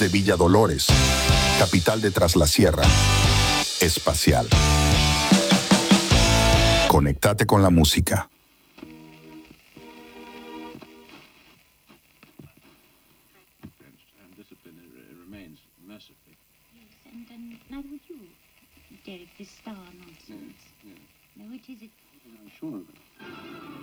Villa Dolores, capital de Tras la Sierra, espacial. Conectate con la música. And discipline remains mercifully. Yes, and neither would you, Derek, this star nonsense. Yes. No, it is it. I'm sure of it.